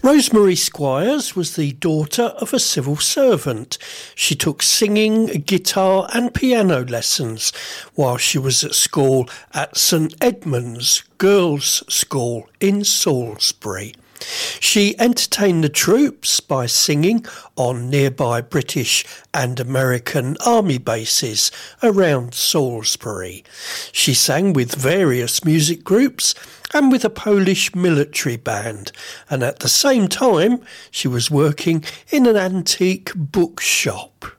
Rosemary Squires was the daughter of a civil servant. She took singing, guitar and piano lessons while she was at school at St Edmund's Girls' School in Salisbury. She entertained the troops by singing on nearby British and American army bases around Salisbury. She sang with various music groups and with a Polish military band, and at the same time she was working in an antique bookshop.